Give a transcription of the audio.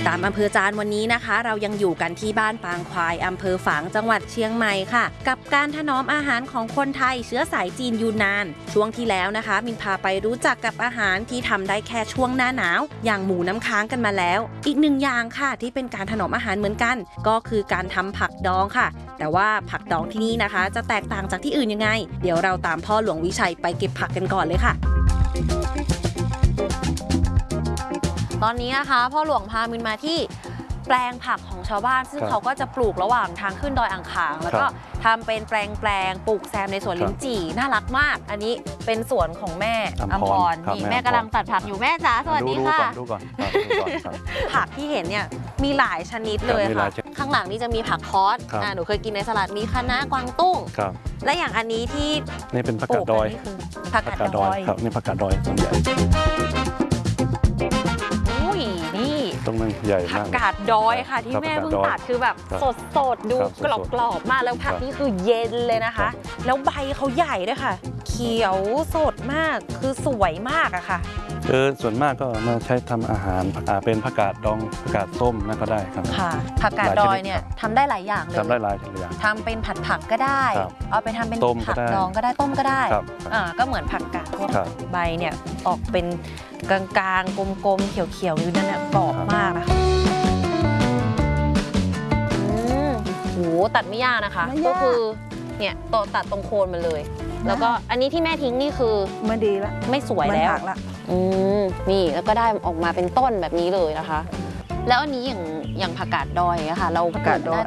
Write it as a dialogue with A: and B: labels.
A: ตามอำเภอจานวันนี้นะคะเรายังอยู่กันที่บ้านปางควายอำเภอฝางจังหวัดเชียงใหม่ค่ะกับการถนอมอาหารของคนไทยเชื้อสายจีนยูนนานช่วงที่แล้วนะคะมินพาไปรู้จักกับอาหารที่ทำได้แค่ช่วงหน้าหนาวอย่างหมูน้ำค้างกันมาแล้วอีกหนึ่งอย่างค่ะที่เป็นการถนอมอาหารเหมือนกันก็คือการทำผักดองค่ะแต่ว่าผักดองที่นี่นะคะจะแตกต่างจากที่อื่นยังไงเดี๋ยวเราตามพ่อหลวงวิชัยไปเก็บผักกันก่อนเลยค่ะตอนนี้นะคะพ่อหลวงพามินมาที่แปลงผักของชาวบ้านซึ่งเขาก็จะปลูกระหว่างทางขึ้นดอยอ่างขางแล้วก็ทำเป็นแปลงปลูกแซมในสวนลิ้นจี่น่ารักมากอันนี้เป็นสวนของแม่อภรนี่แม่กำลังตัดผักอยู่แม่จ๋าสวัสดีค่ะ
B: ดูก่อน
A: ผักที่เห็นเนี่ยมีหลายชนิดเลยค่ะข้างหลังนี่จะมีผักคอสหนูเคยกินในสลัดมีคะน้ากวางตุ้งและอย่างอันนี้ที่
B: นี่เป็นผักกาดดอย
A: ผักกาดดอย
B: ครับนี่ผักกาดดอยส่วนใหญ่
A: นี่
B: ตรงนั้นใหญ่มาก
A: ผักกาดดอยค่ะที่แม่เพิ่งตัดคือแบบสดดูกรอบมากแล้วผักนี่คือเย็นเลยนะคะแล้วใบเขาใหญ่ด้วยค่ะเขียวสดมากคือสวยมากอะค่ะ
B: ส่วนมากก็มาใช้ทำอาหารเป็นผักกาดดองผักกาดส้มนั่นก็ได้ครับ
A: ค่ะผักกาดดอยเนี่ยทำได้หลายอย่างเลย
B: ทำได้หลายอย่าง
A: ทำเป็นผักก็ได้เอาไปทำเป็นผักดองก็ได้ต้มก็ได้ก็เหมือนผักกาดใบเนี่ยออกเป็นกลางๆกลมๆเขียวๆอยู่นั่นแหละกรอบมากนะคะโหตัดไม่ยากนะคะก็คือเนี่ยตัดตรงโคนมันเลยแล้วก็อันนี้ที่แม่ทิ้งนี่คือ
C: ไม่ดีละ
A: ไม่สวยแล้วนี่แล้วก็ได้ออกมาเป็นต้นแบบนี้เลยนะคะแล้วอันนี้อย่างผักกาดดอยอะค่ะเราปลูกได้